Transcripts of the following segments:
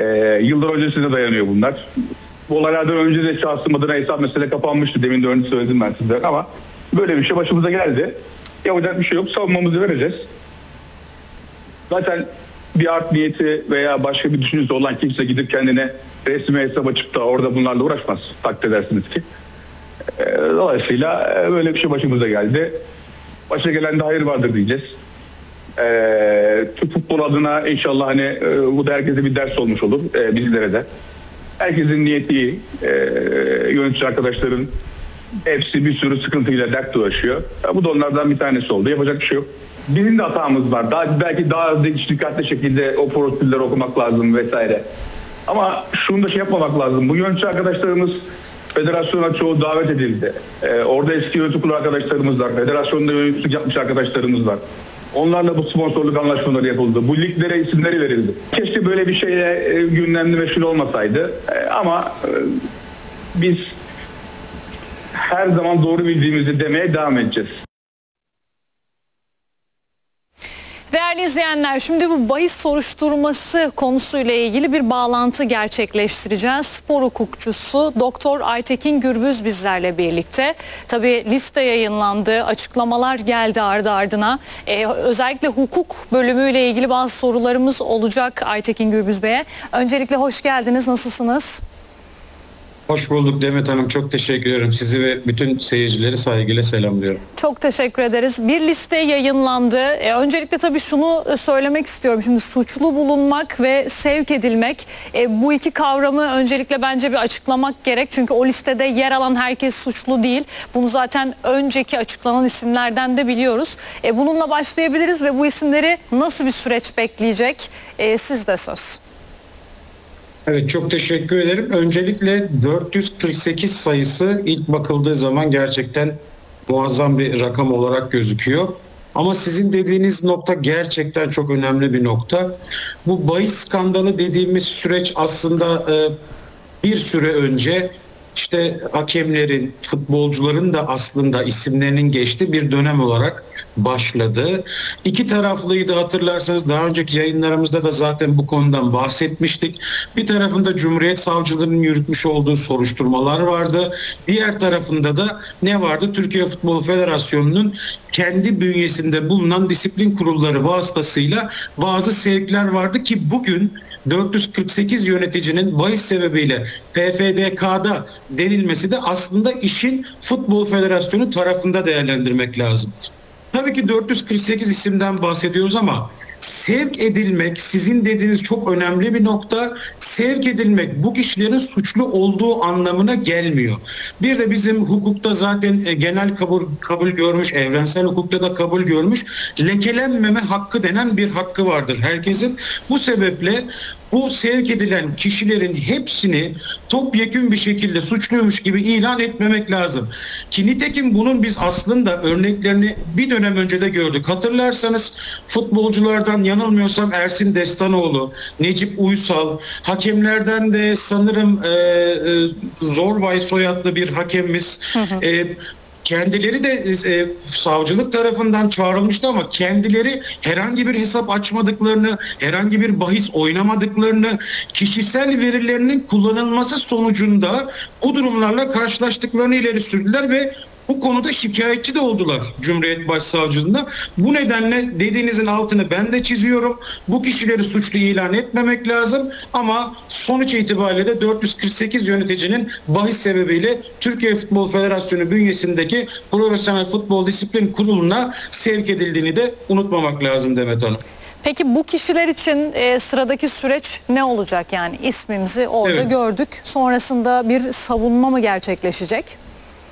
Yıllar öncesine dayanıyor bunlar. Bu olaylardan önce de şahsım adına hesap mesele kapanmıştı. Demin de önce söyledim ben size ama böyle bir şey başımıza geldi. Yapacak bir şey yok. Savunmamızı vereceğiz. Zaten bir art niyeti veya başka bir düşüncesi olan kimse gidip kendine resmi hesap açıp da orada bunlarla uğraşmaz. Takdir edersiniz ki. Dolayısıyla böyle bir şey başımıza geldi. Başa gelen de hayır vardır diyeceğiz. Türk futbol adına inşallah bu da herkese bir ders olmuş olur. Bizlere de. Herkesin niyeti iyi. Yönetici arkadaşların hepsi bir sürü sıkıntıyla dert uğraşıyor. Bu da onlardan bir tanesi oldu. Yapacak bir şey yok. Bizim de hatamız var. Belki daha dikkatli şekilde o prosedürleri okumak lazım vesaire. Ama şunu da yapmamak lazım. Bu yönetici arkadaşlarımız federasyona çoğu davet edildi. Orada eski yönetim kurulu arkadaşlarımız var. Federasyonda yöneticilik yapmış arkadaşlarımız var. Onlarla bu sponsorluk anlaşmaları yapıldı. Bu liglere isimleri verildi. Keşke böyle bir şeye gündemli meşgul olmasaydı. Ama biz her zaman doğru bildiğimizi demeye devam edeceğiz. Değerli izleyenler, şimdi bu bahis soruşturması konusuyla ilgili bir bağlantı gerçekleştireceğiz. Spor hukukçusu Doktor Aytekin Gürbüz bizlerle birlikte. Tabii liste yayınlandı, açıklamalar geldi ardı ardına. Özellikle hukuk bölümüyle ilgili bazı sorularımız olacak Aytekin Gürbüz Bey'e. Öncelikle hoş geldiniz, nasılsınız? Hoş bulduk Demet Hanım. Çok teşekkür ederim. Sizi ve bütün seyircileri saygıyla selamlıyorum. Çok teşekkür ederiz. Bir liste yayınlandı. Öncelikle tabii şunu söylemek istiyorum. Şimdi suçlu bulunmak ve sevk edilmek, bu iki kavramı öncelikle bence bir açıklamak gerek. Çünkü o listede yer alan herkes suçlu değil. Bunu zaten önceki açıklanan isimlerden de biliyoruz. Bununla başlayabiliriz ve bu isimleri nasıl bir süreç bekleyecek? Sizde söz. Evet, çok teşekkür ederim. Öncelikle 448 sayısı ilk bakıldığı zaman gerçekten muazzam bir rakam olarak gözüküyor. Ama sizin dediğiniz nokta gerçekten çok önemli bir nokta. Bu bahis skandalı dediğimiz süreç aslında bir süre önce işte hakemlerin, futbolcuların da aslında isimlerinin geçtiği bir dönem olarak başladı. İki taraflıydı, hatırlarsanız daha önceki yayınlarımızda da zaten bu konudan bahsetmiştik. Bir tarafında Cumhuriyet Savcılığı'nın yürütmüş olduğu soruşturmalar vardı. Diğer tarafında da ne vardı? Türkiye Futbol Federasyonu'nun kendi bünyesinde bulunan disiplin kurulları vasıtasıyla bazı sevkler vardı ki bugün 448 yöneticinin bahis sebebiyle PFDK'da denilmesi de aslında işin Futbol Federasyonu tarafında değerlendirmek lazım. Tabii ki 448 isimden bahsediyoruz ama sevk edilmek, sizin dediğiniz çok önemli bir nokta. Sevk edilmek bu kişilerin suçlu olduğu anlamına gelmiyor. Bir de bizim hukukta zaten genel kabul görmüş, evrensel hukukta da kabul görmüş lekelenmeme hakkı denen bir hakkı vardır herkesin. Bu sebeple bu sevk edilen kişilerin hepsini topyekün bir şekilde suçluymuş gibi ilan etmemek lazım. Ki nitekim bunun biz aslında örneklerini bir dönem önce de gördük. Hatırlarsanız futbolculardan yanılmıyorsam Ersin Destanoğlu, Necip Uysal, hakemlerden de sanırım Zorbay soyadlı bir hakemimiz. Kendileri de savcılık tarafından çağrılmıştı ama kendileri herhangi bir hesap açmadıklarını, herhangi bir bahis oynamadıklarını, kişisel verilerinin kullanılması sonucunda bu durumlarla karşılaştıklarını ileri sürdüler ve bu konuda şikayetçi de oldular Cumhuriyet Başsavcılığında. Bu nedenle dediğinizin altını ben de çiziyorum. Bu kişileri suçlu ilan etmemek lazım ama sonuç itibariyle de 448 yöneticinin bahis sebebiyle Türkiye Futbol Federasyonu bünyesindeki Profesyonel Futbol Disiplin Kurulu'na sevk edildiğini de unutmamak lazım Demet Hanım. Peki bu kişiler için sıradaki süreç ne olacak? Yani ismimizi orada gördük. Sonrasında bir savunma mı gerçekleşecek?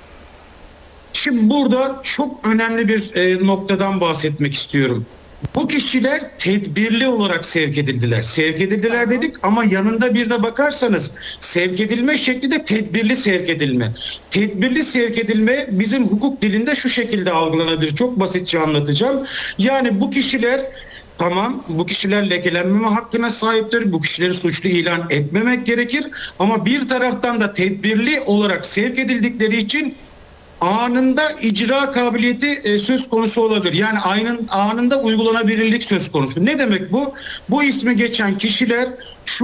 Şimdi burada çok önemli bir noktadan bahsetmek istiyorum. Bu kişiler tedbirli olarak sevk edildiler. Sevk edildiler dedik ama yanında bir de bakarsanız sevk edilme şekli de tedbirli sevk edilme. Tedbirli sevk edilme bizim hukuk dilinde şu şekilde algılanabilir. Çok basitçe anlatacağım. Yani bu kişiler tamam, bu kişiler lekelenmeme hakkına sahiptir. Bu kişileri suçlu ilan etmemek gerekir. Ama bir taraftan da tedbirli olarak sevk edildikleri için anında icra kabiliyeti söz konusu olabilir. Yani anında uygulanabilirlik söz konusu. Ne demek bu? Bu ismi geçen kişiler